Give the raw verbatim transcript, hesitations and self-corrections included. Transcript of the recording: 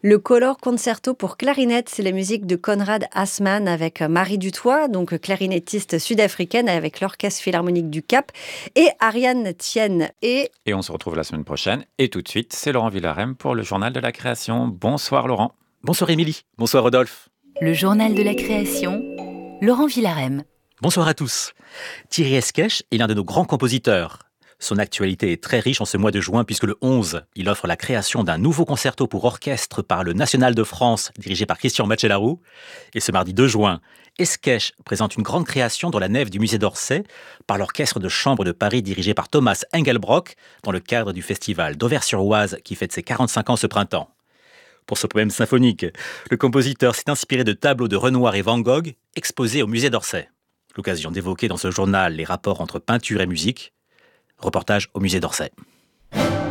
Le Color Concerto pour clarinette, c'est la musique de Konrad Assmann avec Marie Dutoit, donc clarinettiste sud-africaine avec l'Orchestre Philharmonique du Cap, et Ariane Thienne. Et... et on se retrouve la semaine prochaine. Et tout de suite, c'est Laurent Villarem pour le Journal de la Création. Bonsoir Laurent. Bonsoir Émilie. Bonsoir Rodolphe. Le Journal de la Création, Laurent Villarem. Bonsoir à tous. Thierry Esquèche est l'un de nos grands compositeurs. Son actualité est très riche en ce mois de juin puisque le onze, il offre la création d'un nouveau concerto pour orchestre par le National de France, dirigé par Christian Macellaro. Et ce mardi deux juin, Esquèche présente une grande création dans la nef du musée d'Orsay par l'orchestre de chambre de Paris dirigé par Thomas Engelbrock dans le cadre du festival d'Auvers-sur-Oise qui fête ses quarante-cinq ans ce printemps. Pour ce poème symphonique, le compositeur s'est inspiré de tableaux de Renoir et Van Gogh exposés au musée d'Orsay. L'occasion d'évoquer dans ce journal les rapports entre peinture et musique. Reportage au musée d'Orsay.